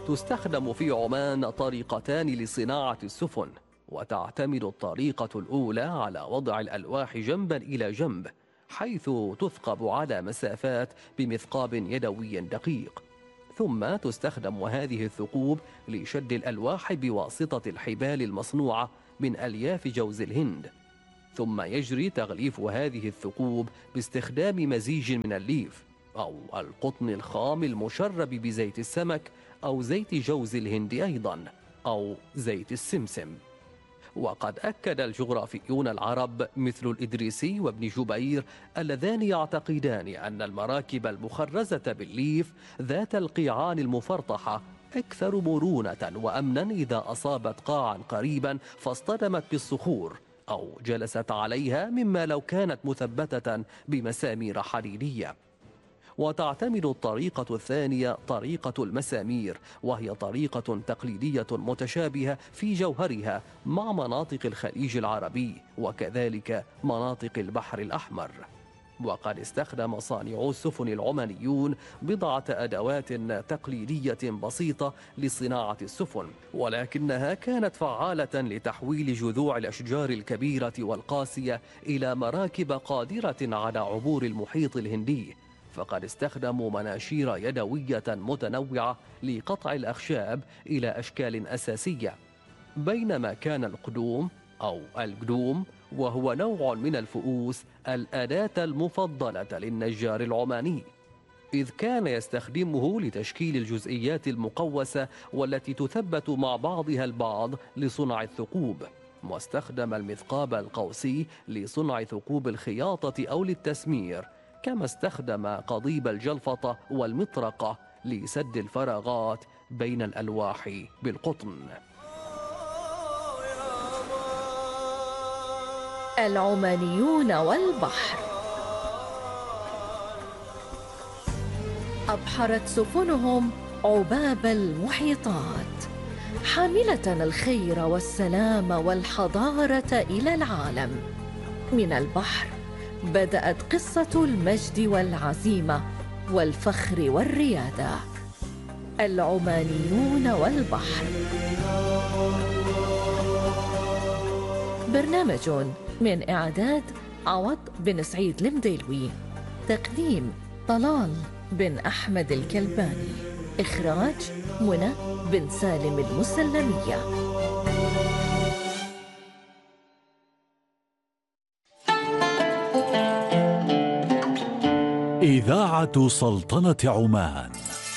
تستخدم في عمان طريقتان لصناعة السفن، وتعتمد الطريقة الأولى على وضع الألواح جنبا إلى جنب، حيث تثقب على مسافات بمثقاب يدوي دقيق، ثم تستخدم هذه الثقوب لشد الألواح بواسطة الحبال المصنوعة من ألياف جوز الهند، ثم يجري تغليف هذه الثقوب باستخدام مزيج من الليف أو القطن الخام المشرب بزيت السمك أو زيت جوز الهند أيضا أو زيت السمسم. وقد أكد الجغرافيون العرب مثل الإدريسي وابن جبير اللذان يعتقدان أن المراكب المخرزة بالليف ذات القيعان المفرطحة أكثر مرونة وأمنا إذا أصابت قاعا قريبا فاصطدمت بالصخور أو جلست عليها مما لو كانت مثبتة بمسامير حديدية. وتعتمد الطريقة الثانية طريقة المسامير، وهي طريقة تقليدية متشابهة في جوهرها مع مناطق الخليج العربي وكذلك مناطق البحر الأحمر. وقد استخدم صانعو السفن العمانيون بضعة أدوات تقليدية بسيطة لصناعة السفن، ولكنها كانت فعالة لتحويل جذوع الأشجار الكبيرة والقاسية إلى مراكب قادرة على عبور المحيط الهندي. فقد استخدموا مناشير يدوية متنوعة لقطع الأخشاب إلى أشكال أساسية، بينما كان القدوم أو القدوم وهو نوع من الفؤوس الأداة المفضلة للنجار العماني، إذ كان يستخدمه لتشكيل الجزئيات المقوسة والتي تثبت مع بعضها البعض لصنع الثقوب. واستخدم المثقاب القوسي لصنع ثقوب الخياطة أو للتسمير، كما استخدم قضيب الجلفطة والمطرقة لسد الفراغات بين الألواح بالقطن. العمانيون والبحر. أبحرت سفنهم عباب المحيطات، حاملة الخير والسلام والحضارة إلى العالم. من البحر بدأت قصة المجد والعزيمة والفخر والريادة. العمانيون والبحر، برنامج من إعداد عوض بن سعيد المديلوي، تقديم طلال بن أحمد الكلباني، إخراج منى بن سالم المسلمية. إذاعة سلطنة عمان.